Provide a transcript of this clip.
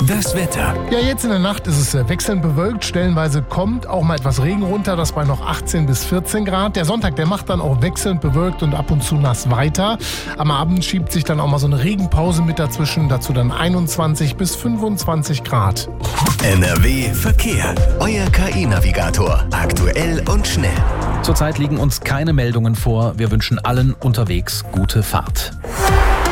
Das Wetter. Ja, jetzt in der Nacht ist es wechselnd bewölkt. Stellenweise kommt auch mal etwas Regen runter, das bei noch 18 bis 14 Grad. Der Sonntag, der macht dann auch wechselnd bewölkt und ab und zu nass weiter. Am Abend schiebt sich dann auch mal so eine Regenpause mit dazwischen. Dazu dann 21 bis 25 Grad. NRW Verkehr. Euer KI-Navigator. Aktuell und schnell. Zurzeit liegen uns keine Meldungen vor. Wir wünschen allen unterwegs gute Fahrt.